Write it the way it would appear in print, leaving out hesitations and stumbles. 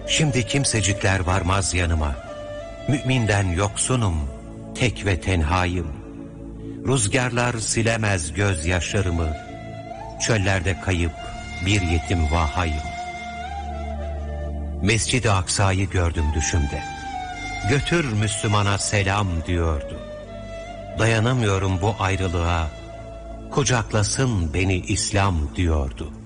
Şimdi kimsecikler varmaz yanıma. Müminden yoksunum, tek ve tenhayım. Rüzgarlar silemez gözyaşlarımı. Çöllerde kayıp bir yetim vahayım. Mescid-i Aksa'yı gördüm düşümde. Götür Müslümana selam diyordu. Dayanamıyorum bu ayrılığa. Kucaklasın beni İslam diyordu.